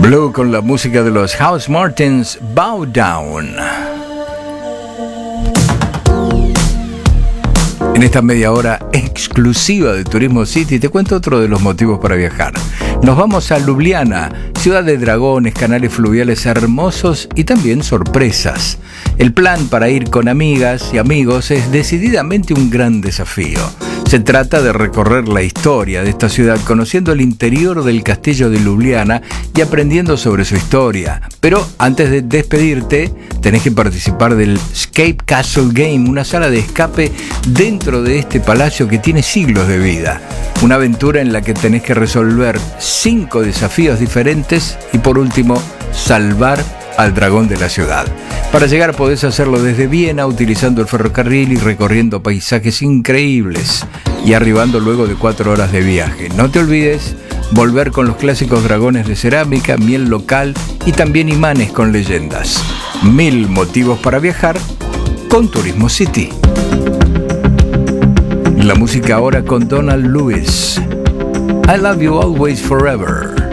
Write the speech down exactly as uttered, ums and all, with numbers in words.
Blue con la música de los House Martins, Bow Down. En esta media hora exclusiva de Turismo City te cuento otro de los motivos para viajar. Nos vamos a Ljubljana, ciudad de dragones, canales fluviales hermosos y también sorpresas. El plan para ir con amigas y amigos es decididamente un gran desafío. Se trata de recorrer la historia de esta ciudad, conociendo el interior del castillo de Ljubljana y aprendiendo sobre su historia. Pero antes de despedirte, tenés que participar del Escape Castle Game, una sala de escape dentro de este palacio que tiene siglos de vida. Una aventura en la que tenés que resolver cinco desafíos diferentes y, por último, salvar al dragón de la ciudad. Para llegar podés hacerlo desde Viena utilizando el ferrocarril y recorriendo paisajes increíbles y arribando luego de cuatro horas de viaje. No te olvides volver con los clásicos dragones de cerámica, miel local y también imanes con leyendas. Mil motivos para viajar con Turismo City. La música ahora con Donald Lewis. I Love You Always Forever.